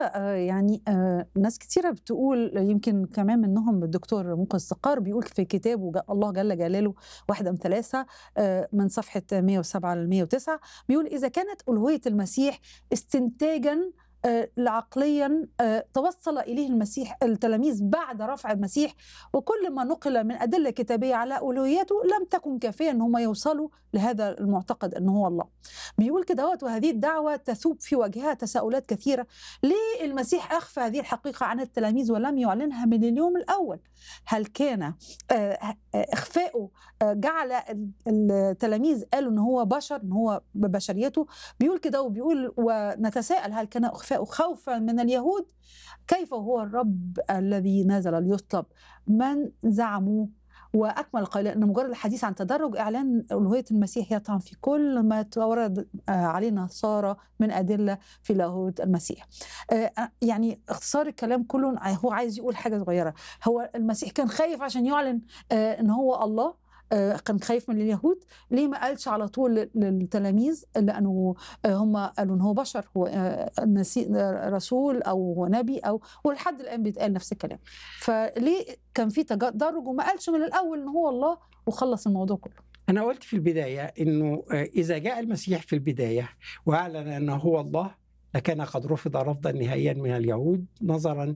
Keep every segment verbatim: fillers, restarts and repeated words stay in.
آه، يعني آه، ناس كتيرة بتقول يمكن كمان منهم الدكتور منقذ الصقار بيقول في كتابه ج- الله جل جلاله واحدة من ثلاثة، آه، من صفحة مئة وسبعة ل مئة وتسعة، بيقول إذا كانت ألوهية المسيح استنتاجا آه، عقليا آه، توصل إليه المسيح التلاميذ بعد رفع المسيح، وكل ما نقل من أدلة كتابية على ألوهيته لم تكن كافية أن هم يوصلوا لهذا المعتقد أنه هو الله. بيقول كده هوت، وهذه الدعوة تثوب في وجهها تساؤلات كثيرة. ليه المسيح أخفى هذه الحقيقة عن التلاميذ ولم يعلنها من اليوم الأول؟ هل كان آه، آه، إخفاؤه آه، جعل ال- التلاميذ قالوا أن هو بشر، أن هو ببشريته؟ بيقول كده وبيقول ونتساءل هل كان إخفاؤه خوفا من اليهود؟ كيف هو الرب الذي نزل ليطلب من زعموا؟ واكمل قائلا ان مجرد الحديث عن تدرج اعلان الوهيه المسيح يطعن في كل ما تورد آه، علينا صار من ادله في لاهوت المسيح. آه، يعني اختصار الكلام كله هو عايز يقول حاجه صغيره. هو المسيح كان خايف عشان يعلن آه، ان هو الله، آه، كان خايف من اليهود. ليه ما قالش على طول لل- للتلاميذ؟ لانه آه، هم قالوا ان هو بشر، هو آه، نسي- آه، رسول او هو نبي، او ولحد الان بيتقال نفس الكلام. فليه كان في تدرج وما قالش من الاول ان هو الله وخلص الموضوع كله؟ أنا قلت في البداية إنه آه، إذا جاء المسيح في البداية وأعلن أنه هو الله لكان قد رفض رفضا نهائيا من اليهود نظرا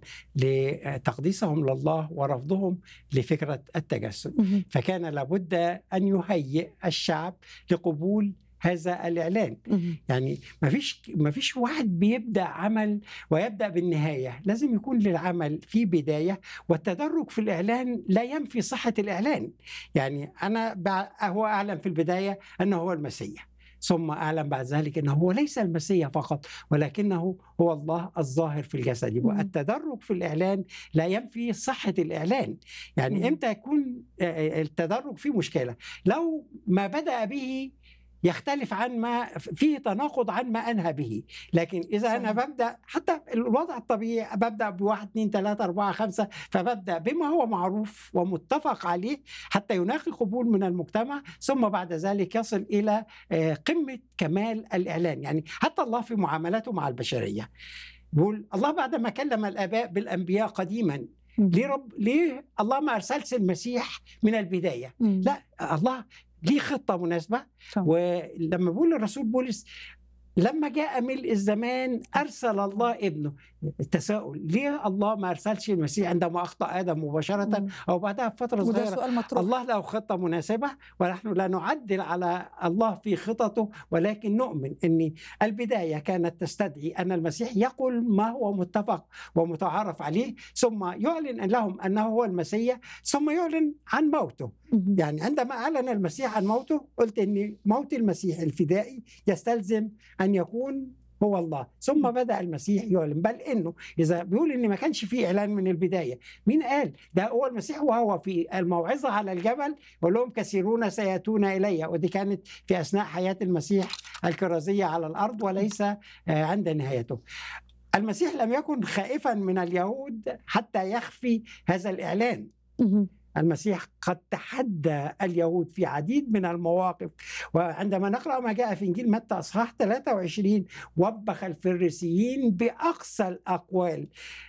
لتقديسهم لله ورفضهم لفكرة التجسد. مهم. فكان لابد أن يهيئ الشعب لقبول هذا الإعلان. مهم. يعني ما فيش ما فيش واحد بيبدأ عمل ويبدأ بالنهاية، لازم يكون للعمل في بداية، والتدرج في الإعلان لا ينفي صحة الإعلان. يعني أنا بع- هو أعلن في البداية أنه هو المسيح، ثم أعلن بعد ذلك أنه هو ليس المسيح فقط ولكنه هو الله الظاهر في الجسد. مم. والتدرج في الإعلان لا ينفي صحة الإعلان. يعني مم. إمتى يكون آه، التدرج فيه مشكلة؟ لو ما بدأ به يختلف عن ما فيه تناقض عن ما أنهى به. لكن إذا صحيح. أنا ببدأ حتى الوضع الطبيعي ببدأ بواحد اثنين ثلاثة أربعة خمسة، فببدأ بما هو معروف ومتفق عليه حتى يناقي قبول من المجتمع، ثم بعد ذلك يصل إلى آه، قمة كمال الإعلان. يعني حتى الله في معاملاته مع البشرية بيقول الله بعد ما كلم الآباء بالأنبياء قديما، مم. ليه رب ليه الله ما أرسلش المسيح من البداية؟ مم. لا، الله ليه خطة مناسبة. طبعا. ولما بيقول الرسول بولس لما جاء ملء الزمان أرسل الله ابنه، التساؤل ليه الله ما أرسلش المسيح عندما أخطأ آدم مباشرة مم. أو بعدها بفترة وده صغيرة؟ سؤال مطروح. الله له خطة مناسبة ونحن لا نعدل على الله في خططه، ولكن نؤمن أن البداية كانت تستدعي أن المسيح يقول ما هو متفق ومتعارف عليه، ثم يعلن لهم أنه هو المسيح، ثم يعلن عن موته. مم. يعني عندما أعلن المسيح عن موته قلت أن موت المسيح الفدائي يستلزم أن يكون هو الله، ثم بدأ المسيح يعلن. بل إنه إذا بيقول إن ما كانش فيه إعلان من البداية، مين قال؟ ده هو المسيح وهو في الموعظة على الجبل يقول لهم كثيرون سيأتون إلي، ودي كانت في أثناء حياة المسيح الكرازية على الأرض وليس آه، عند نهايته. المسيح لم يكن خائفا من اليهود حتى يخفي هذا الإعلان. مم. المسيح قد تحدى اليهود في عديد من المواقف. وعندما نقرأ ما جاء في إنجيل متى أصحاح ثلاثة وعشرين وبخ الفريسيين بأقصى الأقوال،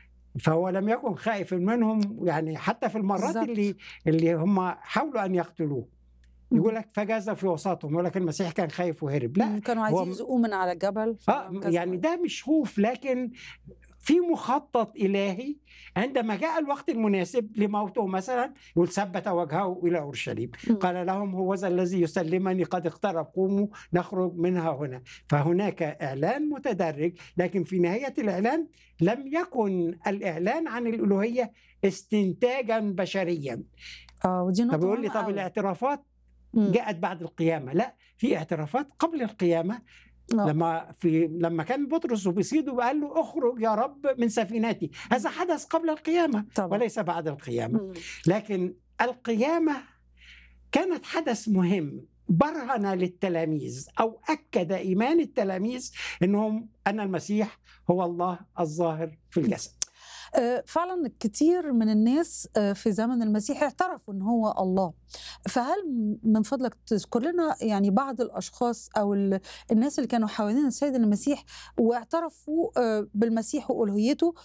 فهو لم يكن خائف منهم. يعني حتى في المرات بالظبط. اللي اللي هم حاولوا أن يقتلوه مم. يقول لك فجاز في وسطهم، يقول لك المسيح كان خايف وهرب. لا، مم. كانوا هو عايزين يزقوه من على الجبل آه فكذبوا يعني عليه. ده مش خوف، لكن في مخطط إلهي. عندما جاء الوقت المناسب لموته مثلا يقول ثبت وجهه إلى أورشليم، مم. قال لهم هو ذا الذي يسلمني قد اقترب، قوموا نخرج منها هنا. فهناك إعلان متدرج، لكن في نهاية الإعلان لم يكن الإعلان عن الألوهية استنتاجا بشريا. اه ودي طب نقطة يقول لي مهمة طب قوي. الاعترافات مم. جاءت بعد القيامة؟ لا، في اعترافات قبل القيامة. آه. لما في لما كان بطرس وبيصيده قال له اخرج يا رب من سفينتي، هذا حدث قبل القيامة طبعا. وليس بعد القيامة. مم. لكن القيامة كانت حدث مهم برهن للتلاميذ أو أكد إيمان التلاميذ أنهم أن المسيح هو الله الظاهر في الجسد. آه، فعلا كتير من الناس آه، في زمن المسيح اعترفوا ان هو الله. فهل من فضلك تذكر لنا يعني بعض الاشخاص او ال- الناس اللي كانوا حوالين السيد المسيح واعترفوا آه، بالمسيح والوهيته